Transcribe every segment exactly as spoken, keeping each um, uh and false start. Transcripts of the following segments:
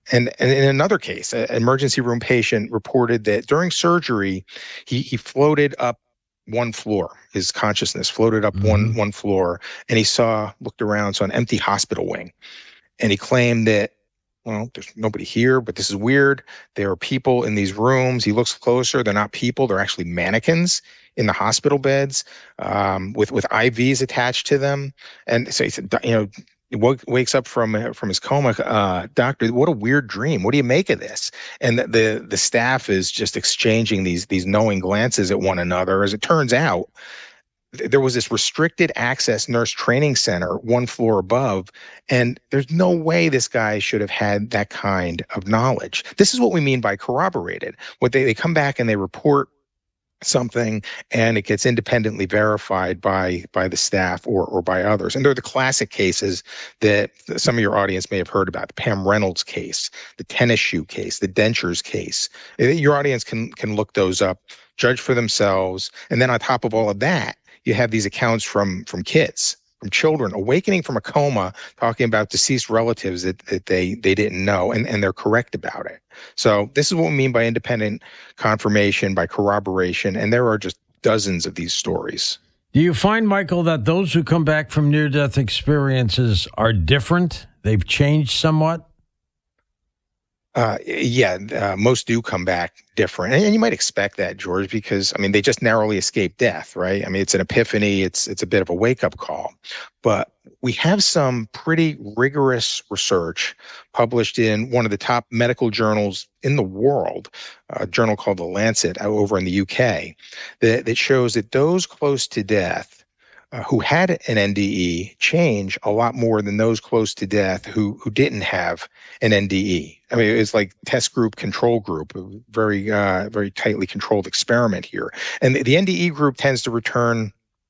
And, and in another case, an emergency room patient reported that during surgery, he, he floated up one floor. His consciousness floated up mm-hmm. one one floor, and he saw, looked around, saw an empty hospital wing. And he claimed that, well, there's nobody here, but this is weird. There are people in these rooms. He looks closer. They're not people. They're actually mannequins in the hospital beds um, with, with I Vs attached to them. And so he said, you know, he woke, wakes up from from his coma. Uh, Doctor, what a weird dream. What do you make of this? And the, the the staff is just exchanging these these knowing glances at one another. As it turns out, th- there was this restricted access nurse training center one floor above, and there's no way this guy should have had that kind of knowledge. This is what we mean by corroborated. What they, they come back and they report something, and it gets independently verified by by the staff or or by others. And they're the classic cases that some of your audience may have heard about: the Pam Reynolds case, the tennis shoe case, the dentures case. Your audience can can look those up, judge for themselves. And then on top of all of that, you have these accounts from from kids, from children awakening from a coma, talking about deceased relatives that, that they they didn't know, and, and they're correct about it. So this is what we mean by independent confirmation, by corroboration, and there are just dozens of these stories. Do you find, Michael, that those who come back from near-death experiences are different? They've changed somewhat? Uh, yeah, uh, most do come back different. And you might expect that, George, because, I mean, they just narrowly escaped death, right? I mean, it's an epiphany. It's it's a bit of a wake-up call. But we have some pretty rigorous research published in one of the top medical journals in the world, a journal called The Lancet over in the U K, that, that shows that those close to death Uh, who had an N D E change a lot more than those close to death who who didn't have an N D E. I mean, it's like test group, control group, a very uh, very tightly controlled experiment here. And the, the N D E group tends to return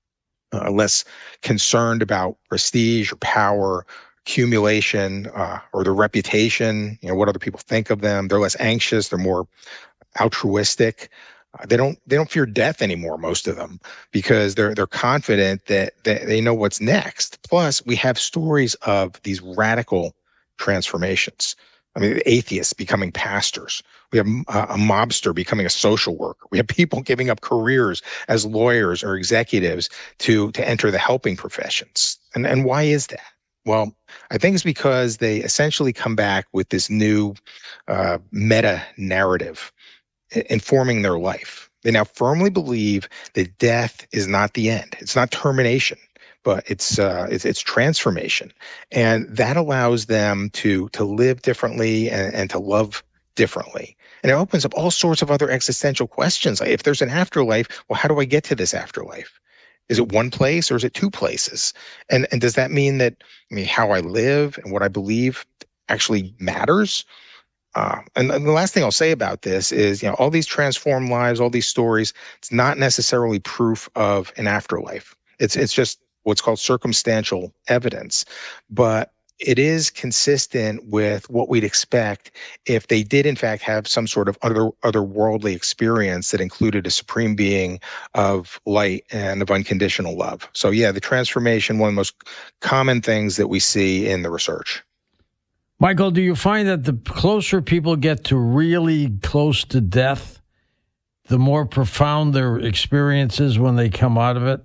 uh, less concerned about prestige or power, accumulation, uh, or their reputation. You know, what other people think of them. They're less anxious. They're more altruistic. Uh, they don't they don't fear death anymore, most of them, because they're they're confident that, that they know what's next. Plus, we have stories of these radical transformations. I mean, atheists becoming pastors. We have a, a mobster becoming a social worker. We have people giving up careers as lawyers or executives to to enter the helping professions. And and why is that? Well, I think it's because they essentially come back with this new uh, meta narrative informing their life. They now firmly believe that death is not the end. It's not termination, but it's uh, it's, it's transformation, and that allows them to to live differently and, and to love differently. And it opens up all sorts of other existential questions. If there's an afterlife, well, how do I get to this afterlife? Is it one place or is it two places? And and does that mean that I mean how I live and what I believe actually matters? Uh, and, and the last thing I'll say about this is, you know, all these transformed lives, all these stories, it's not necessarily proof of an afterlife. It's it's just what's called circumstantial evidence. But it is consistent with what we'd expect if they did, in fact, have some sort of other otherworldly experience that included a supreme being of light and of unconditional love. So, yeah, the transformation, one of the most common things that we see in the research. Michael, do you find that the closer people get to really close to death, the more profound their experience is when they come out of it?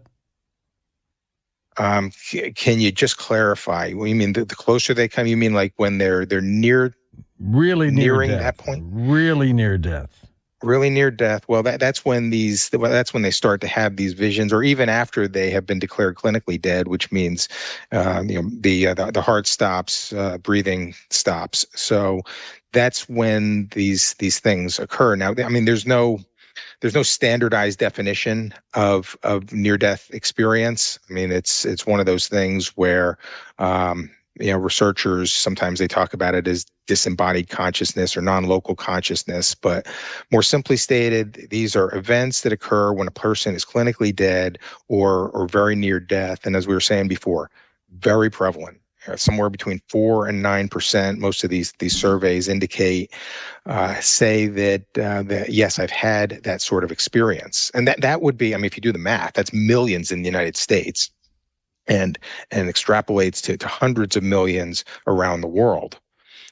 Um, can you just clarify? What you mean? The, the closer they come, you mean like when they're they're near, really near nearing death. that point? Really near death. Really near death. Well, that that's when these well, that's when they start to have these visions, or even after they have been declared clinically dead, which means uh, you know the, uh, the the heart stops, uh, breathing stops. So that's when these these things occur. Now, I mean, there's no there's no standardized definition of of near death experience. I mean, it's it's one of those things where um, you know researchers sometimes they talk about it as disembodied consciousness or non-local consciousness, but more simply stated, these are events that occur when a person is clinically dead or or very near death, and as we were saying before, very prevalent. Uh, somewhere between four and nine percent. Most of these these surveys indicate uh, say that uh, that yes, I've had that sort of experience, and that that would be. I mean, if you do the math, that's millions in the United States, and and extrapolates to, to hundreds of millions around the world.